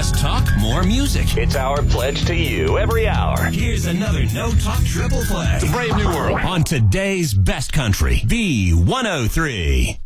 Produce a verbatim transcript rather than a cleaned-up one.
Less talk, more music. It's our pledge to you every hour. Here's another No Talk Triple Play. It's a brave new world. On today's Best Country, B one oh three.